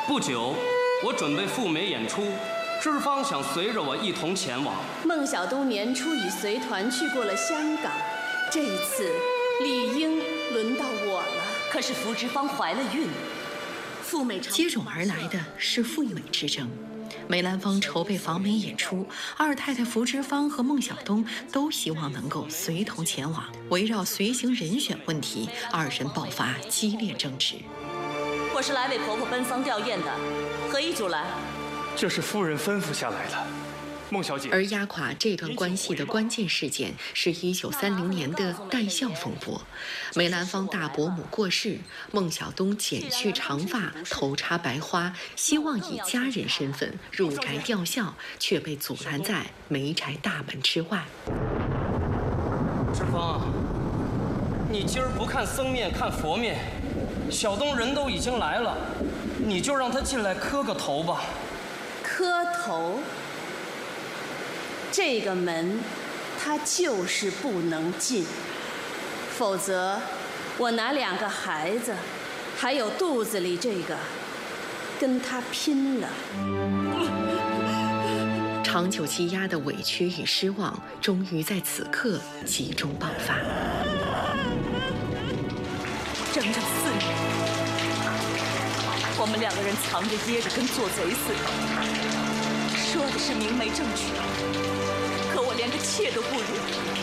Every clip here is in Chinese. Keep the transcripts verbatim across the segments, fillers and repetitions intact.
不久，我准备赴美演出，脂肪想随着我一同前往。 孟小冬年初已随团去过了香港，这一次理应轮到我了。 可是福芝芳怀了孕， 赴美接踵而来的是赴美之争。梅兰芳筹备访美演出，二太太福芝芳和孟小冬都希望能够随同前往。围绕随行人选问题，二人爆发激烈争执。 我是来为婆婆奔丧吊唁的，何以久来？ 这是夫人吩咐下来的，孟小姐。 而压垮这段关系的关键事件是一九三零年的带孝风波。梅兰芳大伯母过世，孟小冬剪去长发，头插白花，希望以家人身份入宅吊孝，却被阻拦在梅宅大门之外。 脂芳，你今儿不看僧面看佛面，小东人都已经来了，你就让他进来磕个头吧。 磕头？这个门，他就是不能进，否则我拿两个孩子，还有肚子里这个，跟他拼了。 长久积压的委屈与失望，终于在此刻集中爆发。 整整四年，我们两个人藏着掖着，跟做贼似的，说的是明媒正娶，可我连个妾都不如。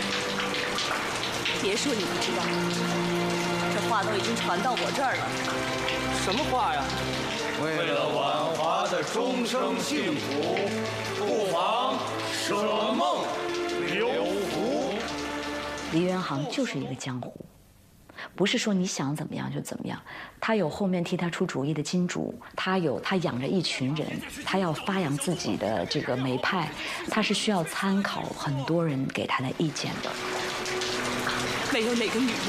别说你不知道，这话都已经传到我这儿了。 什么话呀？ 为了婉华的终生幸福，不妨舍梦留福。 梨园行就是一个江湖，不是说你想怎么样就怎么样。他有后面替他出主意的金主，他有他养着一群人，他要发扬自己的这个梅派，他是需要参考很多人给他的意见的。 没有哪个女人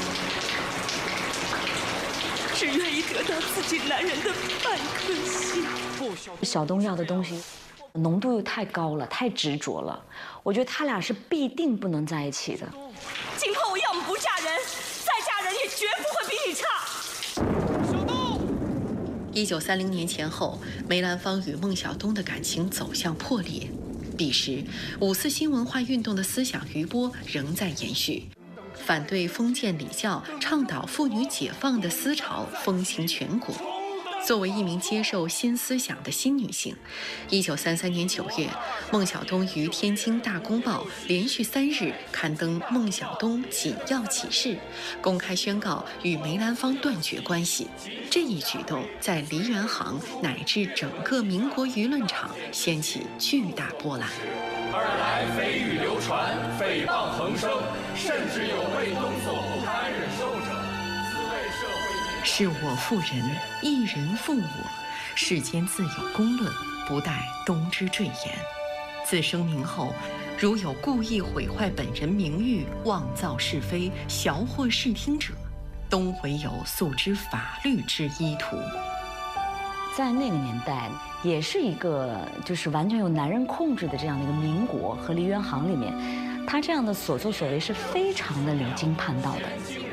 只愿意得到自己男人的半颗心。 小东要的东西浓度又太高了，太执着了，我觉得他俩是必定不能在一起的。 今后我要么不嫁人，再嫁人也绝不会比你差。 小东。 一九三零年前后，梅兰芳与孟小冬的感情走向破裂。彼时，五四新文化运动的思想余波仍在延续。反对封建礼教、倡导妇女解放的思潮风行全国。作为一名接受新思想的新女性，一九三三年九月，孟小冬于天津《大公报》连续三日刊登孟小冬紧要启事，公开宣告与梅兰芳断绝关系。这一举动在梨园行乃至整个民国舆论场掀起巨大波澜。 二来蜚语流传，诽谤横生，甚至有为东所不堪忍受者。自谓社会是我负人，一人负我，世间自有公论，不待冬之赘言。自声明后，如有故意毁坏本人名誉、妄造是非、淆惑视听者，冬唯有诉之法律之依途。 在那个年代，也是一个就是完全由男人控制的这样的一个民国和梨园行里面，他这样的所作所为是非常的离经叛道的。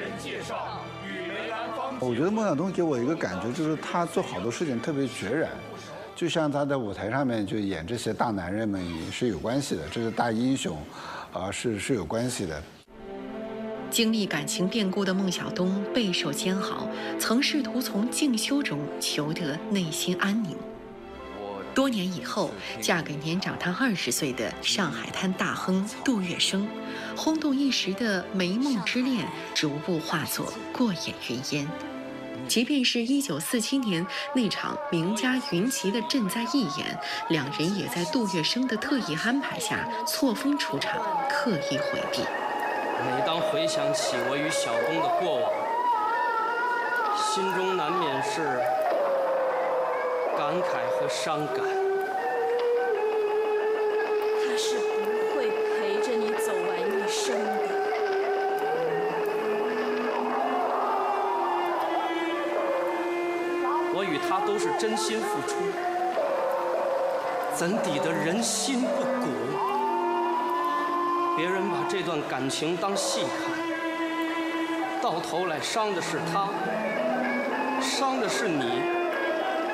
我觉得孟小冬给我一个感觉，就是他做好多事情特别决然，就像他在舞台上面就演这些大男人们也是有关系的，这是大英雄，啊、呃、是是有关系的。 经历感情变故的孟小冬备受煎熬，曾试图从静修中求得内心安宁。多年以后，嫁给年长她二十岁的上海滩大亨杜月笙，轰动一时的梅孟之恋逐步化作过眼云烟。即便是一九四七年那场名家云集的赈灾义演，两人也在杜月笙的特意安排下错峰出场，刻意回避。 每当回想起我与小东的过往，心中难免是感慨和伤感。 他是不会陪着你走完一生的。 我与他都是真心付出，怎抵得人心不古？别人把这段感情当戏看，到头来伤的是他，伤的是你。